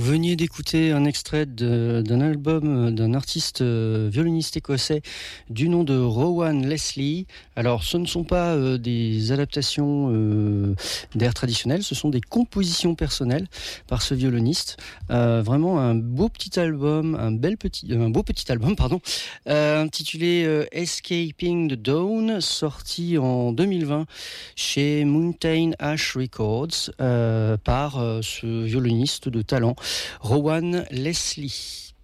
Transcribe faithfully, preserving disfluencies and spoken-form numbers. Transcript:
veniez d'écouter un extrait de, d'un album d'un artiste euh, violoniste écossais du nom de Rowan Leslie. Alors, ce ne sont pas euh, des adaptations euh, d'airs traditionnels, ce sont des compositions personnelles par ce violoniste. Euh, vraiment un beau petit album, un bel petit, un beau petit album, pardon, euh, intitulé euh, Escaping the Dawn, sorti en deux mille vingt chez Mountain Ash Records euh, par euh, ce violoniste de talent. Rowan Leslie.